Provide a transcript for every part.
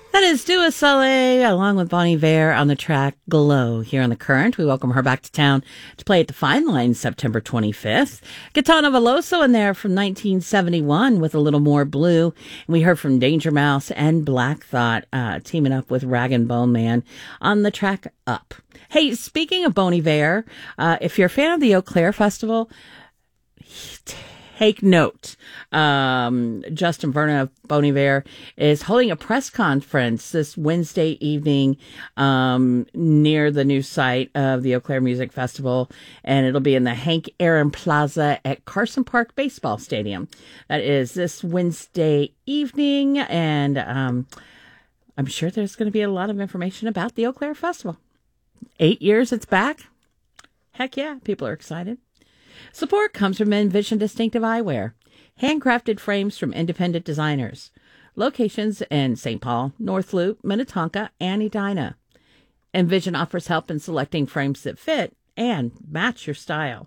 That is Dua Saleh along with Bonnie Vare on the track Glow here on The Current. We welcome her back to town to play at the Fine Line September 25th. Gaetano Veloso in there from 1971 with A Little More Blue. And we heard from Danger Mouse and Black Thought teaming up with Rag and Bone Man on the track Up. Hey, speaking of Bonnie Vare, if you're a fan of the Eau Claire Festival, take note. Justin Vernon of Bon Iver is holding a press conference this Wednesday evening near the new site of the Eau Claire Music Festival, and it'll be in the Hank Aaron Plaza at Carson Park Baseball Stadium. That is this Wednesday evening, and I'm sure there's going to be a lot of information about the Eau Claire Festival. 8 years it's back. Heck yeah, people are excited. Support comes from Envision Distinctive Eyewear, handcrafted frames from independent designers. Locations in St. Paul, North Loop, Minnetonka, and Edina. Envision offers help in selecting frames that fit and match your style.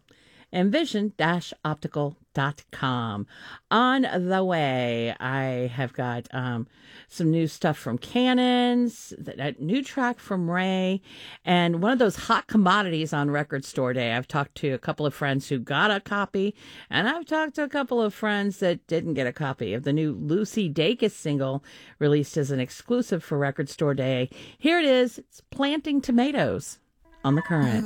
Envision-optical.com. On the way, I have got some new stuff from Cannons, a new track from Ray, and one of those hot commodities on Record Store Day. I've talked to a couple of friends who got a copy, and I've talked to a couple of friends that didn't get a copy of the new Lucy Dacus single released as an exclusive for Record Store Day. Here it is. It's Planting Tomatoes on The Current.